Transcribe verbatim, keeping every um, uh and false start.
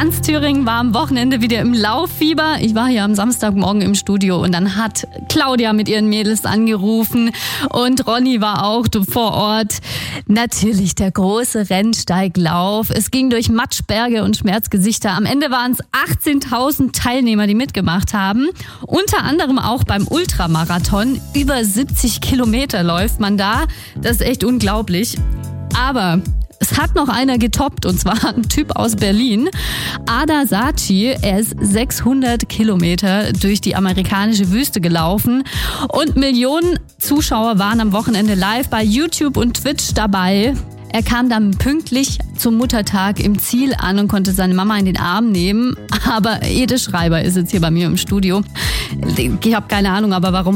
Ganz Thüringen war am Wochenende wieder im Lauffieber. Ich war hier am Samstagmorgen im Studio und dann hat Claudia mit ihren Mädels angerufen und Ronny war auch vor Ort. Natürlich der große Rennsteiglauf. Es ging durch Matschberge und Schmerzgesichter. Am Ende waren es achtzehntausend Teilnehmer, die mitgemacht haben. Unter anderem auch beim Ultramarathon. Über siebzig Kilometer läuft man da. Das ist echt unglaublich. Aber es hat noch einer getoppt, und zwar ein Typ aus Berlin. Ada Saci, er ist sechshundert Kilometer durch die amerikanische Wüste gelaufen und Millionen Zuschauer waren am Wochenende live bei YouTube und Twitch dabei. Er kam dann pünktlich zum Muttertag im Ziel an und konnte seine Mama in den Arm nehmen. Aber Ede Schreiber ist jetzt hier bei mir im Studio. Ich habe keine Ahnung, aber warum